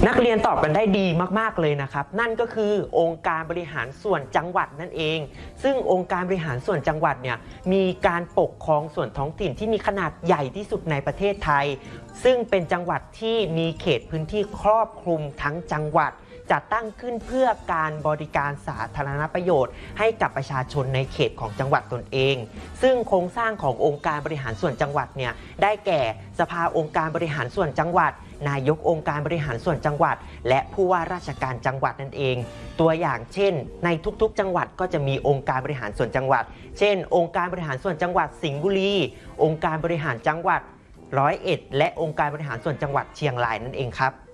นักเรียนตอบกันได้ดีมากๆเลยนะครับนั่นก็คือองค์การบริหารส่วนจังหวัดนั่นเองซึ่งองค์การบริหารส่วนจังหวัดเนี่ยมีการปกครองส่วนท้องถิ่นที่มีขนาดใหญ่ที่สุดในประเทศไทยซึ่งเป็นจังหวัดที่มีเขตพื้นที่ครอบคลุมทั้งจังหวัดจัดตั้งขึ้นเพื่อการบริการสาธารณประโยชน์ให้กับประชาชนในเขตของจังหวัดตนเองซึ่งโครงสร้างขององค์การบริหารส่วนจังหวัดเนี่ยได้แก่สภาองค์การบริหารส่วนจังหวัดนายกองค์การบริหารส่วนจังหวัดและผู้ว่าราชการจังหวัดนั่นเองตัวอย่างเช่นในทุกๆจังหวัดก็จะมีองค์การบริหารส่วนจังหวัดเช่นองค์การบริหารส่วนจังหวัดสิงห์บุรีองค์การบริหารจังหวัด101และองค์การบริหารส่วนจังหวัดเชียงรายนั่นเองครับ